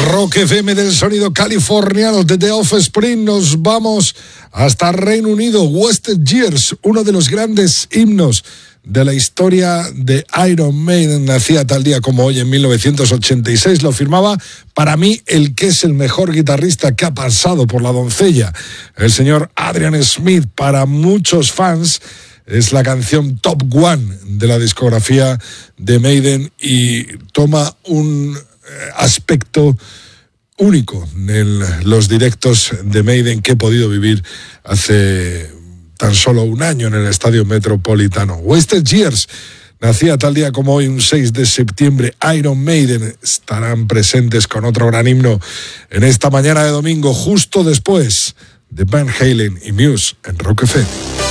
Rock FM del sonido californiano de The Offspring. Nos vamos hasta Reino Unido. Wasted Years, uno de los grandes himnos de la historia de Iron Maiden, nacía tal día como hoy en 1986. Lo firmaba, para mí, el que es el mejor guitarrista que ha pasado por la doncella, el señor Adrian Smith. Para muchos fans es la canción top one de la discografía de Maiden y toma un aspecto único en los directos de Maiden que he podido vivir hace tan solo un año en el Estadio Metropolitano. Wasted Years nacía tal día como hoy, un 6 de septiembre. Iron Maiden estarán presentes con otro gran himno en esta mañana de domingo, justo después de Van Halen y Muse en Rock FM.